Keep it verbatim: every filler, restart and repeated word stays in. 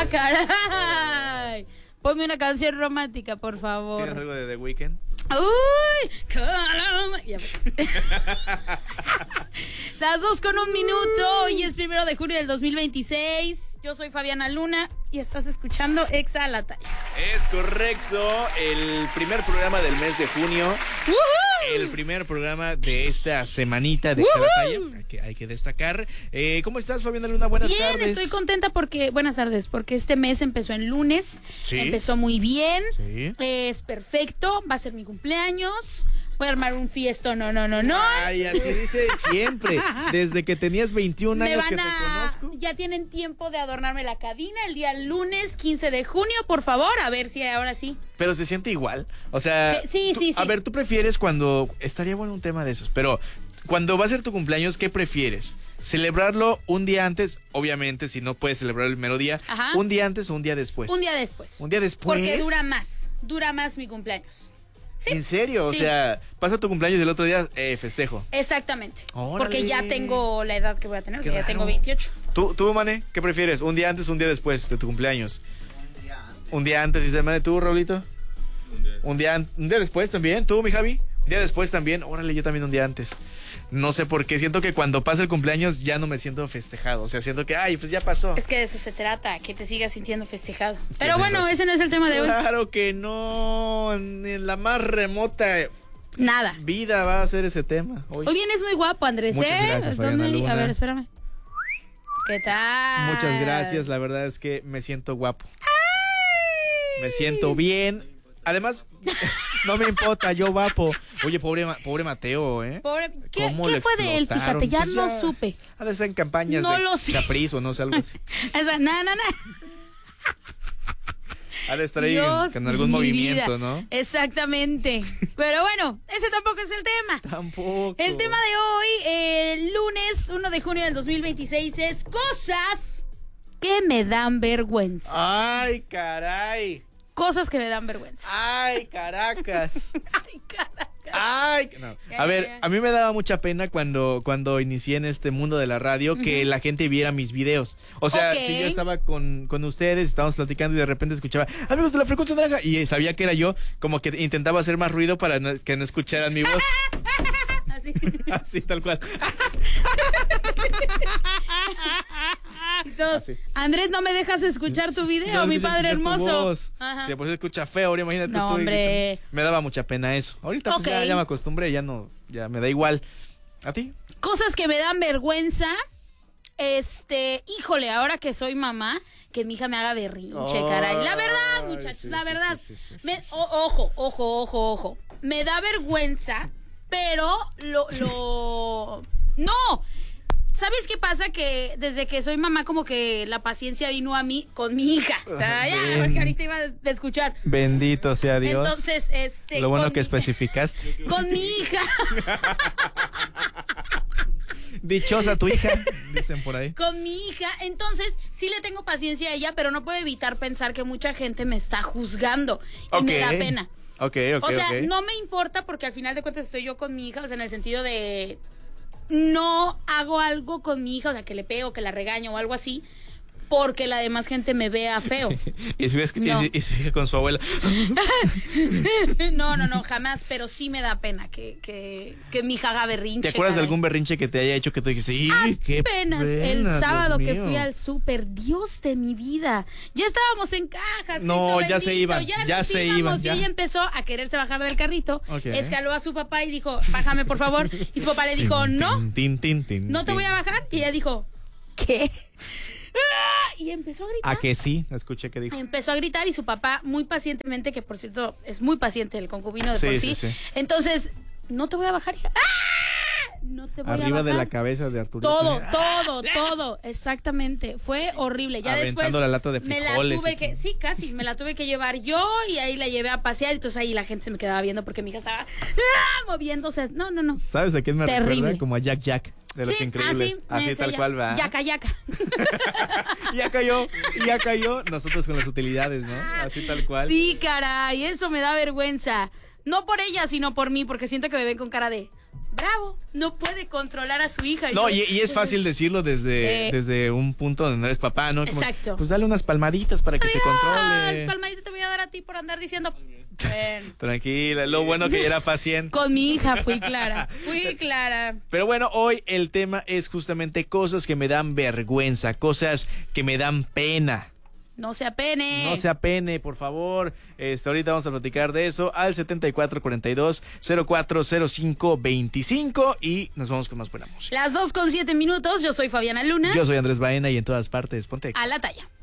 ¡Ah, caray! Ponme una canción romántica, por favor. ¿Tienes algo de The Weeknd? ¡Uy! Calma. Ya pues. Las dos con un minuto. Hoy es primero de junio del dos mil veintiséis. Yo soy Fabiana Luna y estás escuchando Exa la Talla. Es correcto. El primer programa del mes de junio. ¡Woohoo! El primer programa de esta semanita de Exa la Talla. Hay que, hay que destacar. Eh, ¿Cómo estás, Fabiana Luna? Buenas bien, tardes. Estoy contenta porque, buenas tardes, porque este mes empezó en lunes. Sí. Empezó muy bien. Sí. Es perfecto. Va a ser mi cumpleaños. Voy a armar un fiesto, no, no, no, no. Ay, así dice siempre. Desde que tenías veintiún Me años van que te a... conozco. Ya tienen tiempo de adornarme la cabina el día lunes quince de junio, por favor, a ver si ahora sí. Pero se siente igual. O sea, Que- sí, tú- sí, sí. A ver, tú prefieres cuando... Estaría bueno un tema de esos, pero cuando va a ser tu cumpleaños, ¿qué prefieres? ¿Celebrarlo un día antes? Obviamente, si no puedes celebrar el mero día. Ajá. ¿Un día antes o un día después? Un día después. ¿Un día después? Porque dura más, dura más mi cumpleaños. Sí. ¿En serio? Sí. O sea, pasa tu cumpleaños y el otro día eh, festejo. Exactamente. Órale. Porque ya tengo la edad que voy a tener, o Qué sea, ya raro. tengo veintiocho. ¿Tú, tú, Mane, qué prefieres? ¿Un día antes o un día después de tu cumpleaños? Un día antes. ¿Un día antes? ¿Y Mane, tú, Raulito? Un día. ¿Un día, an- un día después también? ¿Tú, mi Javi? ¿Un día después también? Órale, yo también un día antes. No sé por qué, siento que cuando pasa el cumpleaños ya no me siento festejado. O sea, siento que, ay, pues ya pasó. Es que de eso se trata, que te sigas sintiendo festejado. Pero Tienes bueno, razón. ese no es el tema de hoy. Claro que no, ni en la más remota Nada. vida va a ser ese tema. Hoy. Hoy vienes muy guapo, Andrés, Muchas ¿eh? gracias, ¿Dónde? Fabiana Luna. A ver, espérame. ¿Qué tal? Muchas gracias, la verdad es que me siento guapo. Me siento bien. Además, no me importa, yo guapo. Oye, pobre, Ma- pobre Mateo, ¿eh? Pobre, ¿qué, ¿Cómo qué le fue de él? explotaron? Fíjate, ya Pues no supe. Ha de estar en campañas No de lo sé. Capriz o no sé, algo así. O sea, nada, nada, nada. Ha de estar ahí Dios en, en de algún mi movimiento, vida. ¿no? Exactamente. Pero bueno, ese tampoco es el tema. Tampoco. El tema de hoy, el lunes uno de junio del dos mil veintiséis, es cosas que me dan vergüenza. Ay, caray. Cosas que me dan vergüenza. Ay, Caracas. Ay, caraca. Ay, no. Ya, A ver, ya, ya. a mí me daba mucha pena cuando, cuando inicié en este mundo de la radio que la gente viera mis videos. O sea, Ok. si yo estaba con, con ustedes, estábamos platicando y de repente escuchaba, amigos de la frecuencia naranja, y sabía que era yo, como que intentaba hacer más ruido para no- que no escucharan mi voz. Así. Así, tal cual. Y todos, Así. Andrés, no me dejas escuchar tu video, No mi escuchas padre escuchar tu hermoso. voz. Ajá. Si pues se escucha feo, ahora imagínate No, tú. y- hombre. Me daba mucha pena eso. Ahorita pues, Ok. ya, ya me acostumbré, ya no, ya me da igual. ¿A ti? Cosas que me dan vergüenza. Este, híjole, ahora que soy mamá, que mi hija me haga berrinche, Ay, caray. La verdad, muchachos, sí, la sí, verdad. sí, sí, sí, Me- sí. o- ojo, ojo, ojo, ojo. Me da vergüenza, pero lo, lo... ¡No! ¿Sabes qué pasa? Que desde que soy mamá, como que la paciencia vino a mí con mi hija. O sea, ya, Bien. porque ahorita iba a escuchar. Bendito sea Dios. Entonces, este... Lo bueno con que mi- especificaste. Con mi hija. Dichosa tu hija, dicen por ahí. Con mi hija, entonces sí le tengo paciencia a ella, pero no puedo evitar pensar que mucha gente me está juzgando y Ok. me da pena. Ok, ok, O sea, ok. no me importa porque al final de cuentas estoy yo con mi hija, o sea, en el sentido de no hago algo con mi hija, o sea, que le pego, que la regaño o algo así, porque la demás gente me vea feo. Y su, hija, No. y su- y su hija con su abuela. No, no, no, jamás, pero sí me da pena que, que, que mi hija haga berrinche. ¿Te acuerdas de caray. algún berrinche que te haya hecho que tú dijiste, ¡y qué Apenas pena, el Dios sábado que mío"? fui al súper, Dios de mi vida. Ya estábamos en cajas. No, Cristo ya se bendito, iban, ya, ya nos se íbamos, iban, Y ya. ella empezó a quererse bajar del carrito, Ok. escaló a su papá y dijo, bájame por favor. Y su papá le dijo, Tin, no, tin, tin, tin, no te tin. voy a bajar. Y ella dijo, ¿qué? ¡Ah! Y empezó a gritar. ¿A que sí? Escuché que dijo. Empezó a gritar y su papá muy pacientemente, que por cierto es muy paciente el concubino de Sí, por sí, sí. sí. Entonces, no te voy a bajar, hija. ¡Ah! No te voy a Arriba bajar. de la cabeza de Arturo. Todo, todo, todo, exactamente. Fue horrible. Ya Aventando después la lata de me la frijoles tuve y que, todo. sí, casi, me la tuve que llevar yo y ahí la llevé a pasear. Entonces ahí la gente se me quedaba viendo porque mi hija estaba ¡ah! moviéndose. No, no, no. ¿Sabes a quién me Terrible. recuerda? Como a Jack Jack de Los Sí, Increíbles. así, Así es tal ella. cual va. Yaca, yaca. Ya cayó, ya cayó. Nosotros con las utilidades, ¿no? Así tal cual. Sí, caray, eso me da vergüenza. No por ella, sino por mí, porque siento que me ven con cara de bravo, no puede controlar a su hija. No, yo, y, y es fácil decirlo desde, sí. desde un punto donde no eres papá, ¿no? Como, exacto. pues dale unas palmaditas para que Adiós, se controle. palmadita te voy a dar a ti por andar diciendo... Bueno. Tranquila, lo bueno que era paciente. Con mi hija fui clara, fui clara. Pero bueno, hoy el tema es justamente cosas que me dan vergüenza, cosas que me dan pena. No se apene. No se apene, por favor. Este, ahorita vamos a platicar de eso al setenta y cuatro cuarenta y dos cero cuatro cero cinco veinticinco y nos vamos con más buena música. Las dos con siete minutos, yo soy Fabiana Luna. Yo soy Andrés Baena y en todas partes, ponte Exa. A la talla.